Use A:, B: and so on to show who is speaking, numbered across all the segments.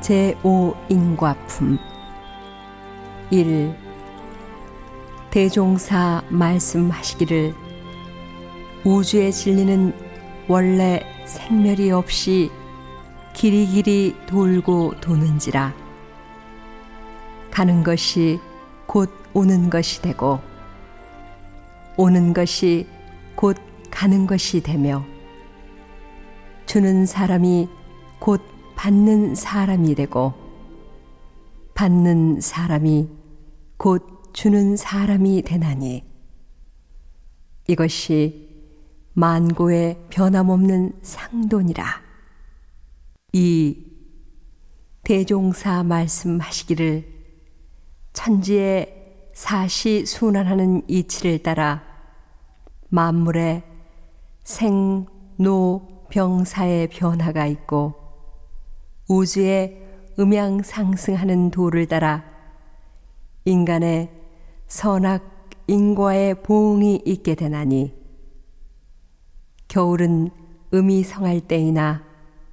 A: 제5인과품 1. 대종사 말씀하시기를 우주의 진리는 원래 생멸이 없이 길이길이 돌고 도는지라. 가는 것이 곧 오는 것이 되고 오는 것이 곧 가는 것이 되며 주는 사람이 곧 받는 사람이 되고 받는 사람이 곧 주는 사람이 되나니 이것이 만고의 변함없는 상도니라. 2. 대종사 말씀하시기를 천지의 사시순환하는 이치를 따라 만물의 생, 노, 병사의 변화가 있고 우주의 음양상승하는 도를 따라 인간의 선악 인과의 보응이 있게 되나니 겨울은 음이 성할 때이나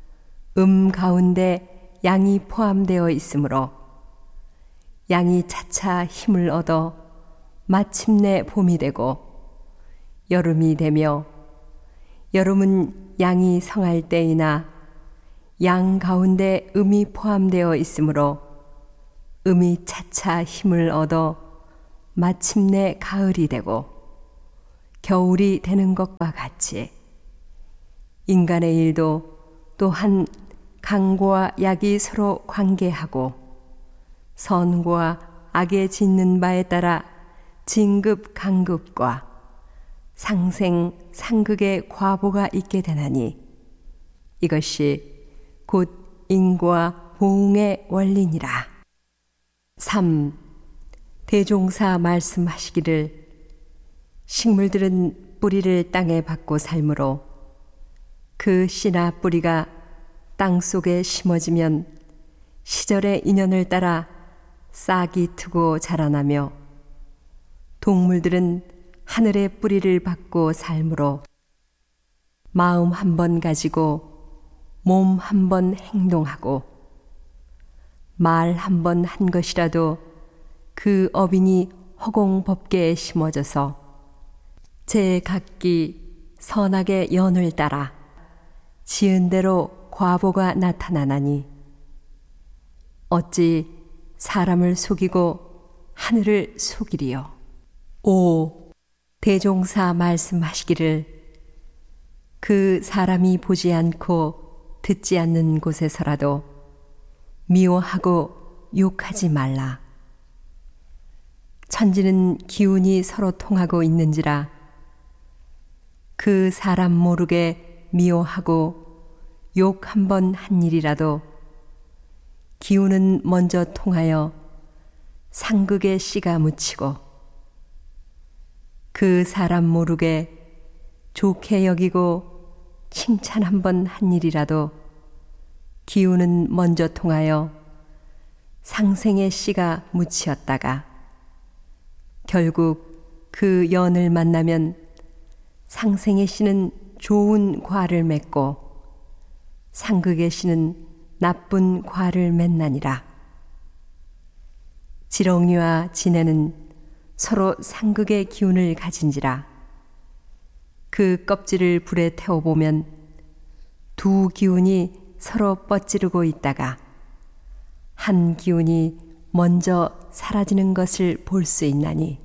A: 가운데 양이 포함되어 있으므로 양이 차차 힘을 얻어 마침내 봄이 되고 여름이 되며 여름은 양이 성할 때이나 양 가운데 음이 포함되어 있으므로 음이 차차 힘을 얻어 마침내 가을이 되고 겨울이 되는 것과 같이 인간의 일도 또한 강과 약이 서로 관계하고 선과 악에 짓는 바에 따라 진급 강급과 상생 상극의 과보가 있게 되나니 이것이 곧 인과 보응의 원리니라. 3. 대종사 말씀하시기를 식물들은 뿌리를 땅에 박고 살므로 그 씨나 뿌리가 땅 속에 심어지면 시절의 인연을 따라 싹이 트고 자라나며 동물들은 하늘의 뿌리를 받고 살므로 마음 한 번 가지고 몸 한 번 행동하고 말 한 번 한 것이라도 그 어빈이 허공법계에 심어져서 제각기 선악의 연을 따라 지은 대로 과보가 나타나나니 어찌 사람을 속이고 하늘을 속이리요. 5. 대종사 말씀하시기를 그 사람이 보지 않고 듣지 않는 곳에서라도 미워하고 욕하지 말라. 천지는 기운이 서로 통하고 있는지라 그 사람 모르게 미워하고 욕 한 번 한 일이라도 기운은 먼저 통하여 상극의 씨가 묻히고 그 사람 모르게 좋게 여기고 칭찬 한 번 한 일이라도 기운은 먼저 통하여 상생의 씨가 묻히었다가 결국 그 연을 만나면 상생의 씨는 좋은 과를 맺고 상극의 씨는 나쁜 과를 맺나니라. 지렁이와 진해는 서로 상극의 기운을 가진지라 그 껍질을 불에 태워보면 두 기운이 서로 뻗지르고 있다가 한 기운이 먼저 사라지는 것을 볼 수 있나니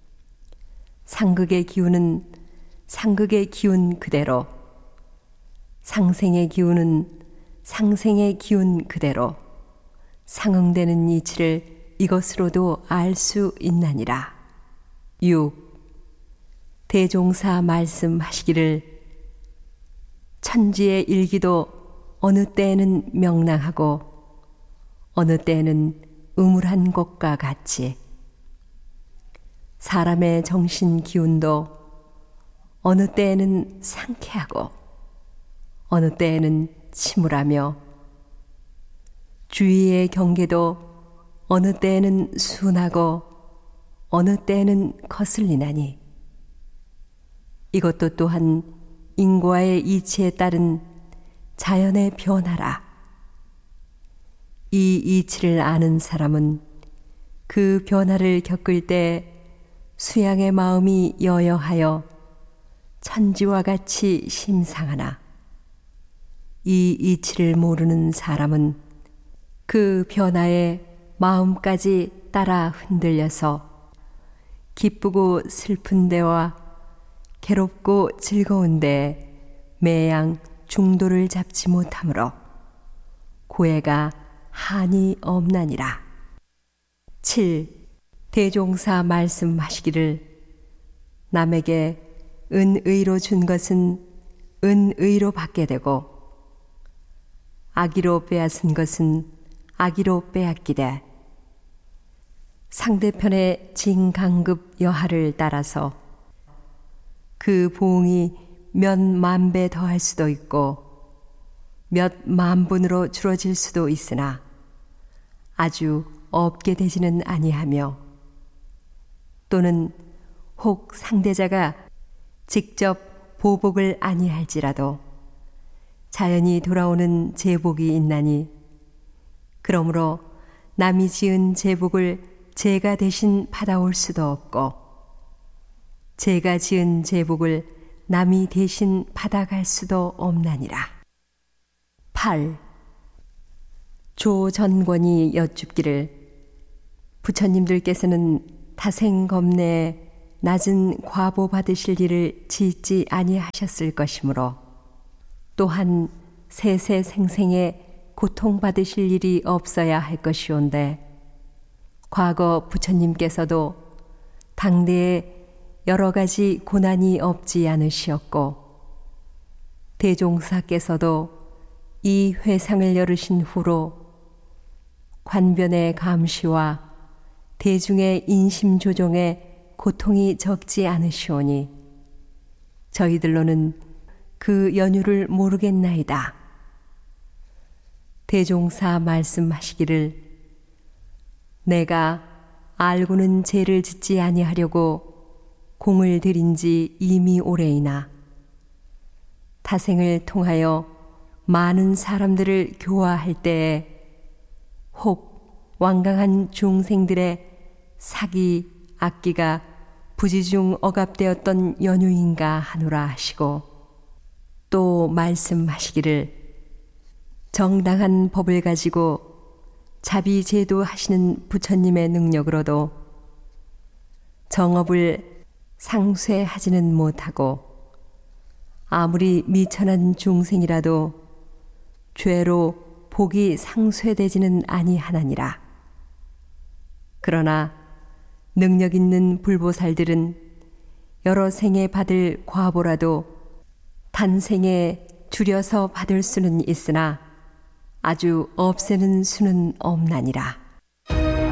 A: 상극의 기운은 상극의 기운 그대로 상생의 기운은 상생의 기운 그대로 상응되는 이치를 이것으로도 알 수 있나니라. 6. 대종사 말씀하시기를 천지의 일기도 어느 때에는 명랑하고 어느 때에는 음울한 것과 같이 사람의 정신 기운도 어느 때에는 상쾌하고 어느 때에는 침울하며 주위의 경계도 어느 때에는 순하고 어느 때에는 거슬리나니 이것도 또한 인과의 이치에 따른 자연의 변화라. 이 이치를 아는 사람은 그 변화를 겪을 때 수양의 마음이 여여하여 천지와 같이 심상하나, 이 이치를 모르는 사람은 그 변화에 마음까지 따라 흔들려서 기쁘고 슬픈 데와 괴롭고 즐거운 데에 매양 중도를 잡지 못하므로 고해가 한이 없나니라. 7. 대종사 말씀하시기를 남에게 은의로 준 것은 은의로 받게 되고 악의로 빼앗은 것은 악의로 빼앗기되 상대편의 진강급 여하를 따라서 그 보응이 몇 만 배 더할 수도 있고 몇 만분으로 줄어질 수도 있으나 아주 없게 되지는 아니하며, 또는 혹 상대자가 직접 보복을 아니할지라도 자연히 돌아오는 제복이 있나니, 그러므로 남이 지은 제복을 제가 대신 받아올 수도 없고 제가 지은 제복을 남이 대신 받아갈 수도 없나니라. 8. 조전권이 여쭙기를 부처님들께서는 타생검내에 낮은 과보 받으실 일을 짓지 아니하셨을 것이므로 또한 세세생생에 고통받으실 일이 없어야 할 것이온데, 과거 부처님께서도 당대에 여러 가지 고난이 없지 않으시었고 대종사께서도 이 회상을 열으신 후로 관변의 감시와 대중의 인심 조종에 고통이 적지 않으시오니 저희들로는 그 연유를 모르겠나이다. 대종사 말씀하시기를 내가 알고는 죄를 짓지 아니하려고 공을 들인 지 이미 오래이나 타생을 통하여 많은 사람들을 교화할 때에 혹 완강한 중생들의 사기, 악기가 부지중 억압되었던 연유인가 하노라 하시고, 또 말씀하시기를 정당한 법을 가지고 자비제도 하시는 부처님의 능력으로도 정업을 상쇄하지는 못하고 아무리 미천한 중생이라도 죄로 복이 상쇄되지는 아니하나니라. 그러나 능력 있는 불보살들은 여러 생에 받을 과보라도 단생에 줄여서 받을 수는 있으나 아주 없애는 수는 없나니라.